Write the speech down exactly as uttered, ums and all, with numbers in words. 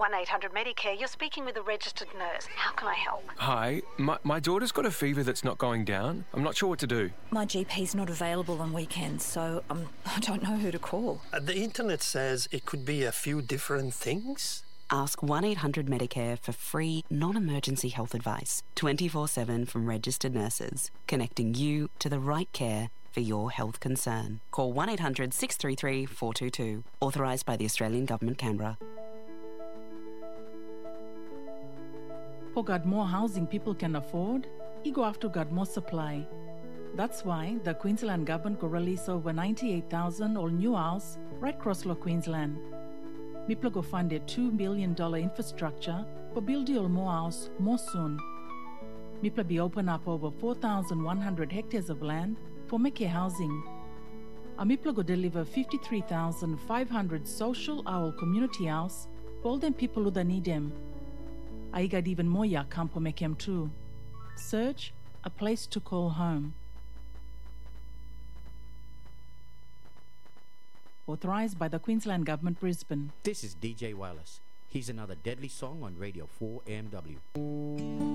one eight hundred Medicare. You're speaking with a registered nurse. How can I help? Hi, my, my daughter's got a fever that's not going down. I'm not sure what to do. My G P's not available on weekends, so um, I don't know who to call. Uh, the internet says it could be a few different things. Ask one eight hundred Medicare for free, non-emergency health advice, twenty-four seven from registered nurses, connecting you to the right care for your health concern. Call one eight hundred six three three four two two. Authorised by the Australian Government, Canberra. For got more housing people can afford, you go after got more supply. That's why the Queensland Government could release over ninety-eight thousand all new house right across Lower Queensland. Mipla go fund a two billion dollars infrastructure for building all more house more soon. Mipla be open up over four thousand one hundred hectares of land for make housing. A Mipla go deliver fifty-three thousand five hundred social owl community house for all them people who need them. I got even more ya camp for make them too. Search a place to call home. Authorised by the Queensland Government, Brisbane. This is D J Wireless. Here's another deadly song on Radio four A M W.